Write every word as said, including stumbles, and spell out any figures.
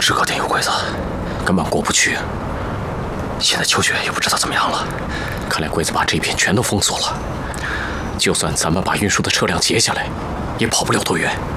制高点有鬼子，根本过不去。现在秋雪也不知道怎么样了，看来鬼子把这片全都封锁了。就算咱们把运输的车辆截下来，也跑不了多远。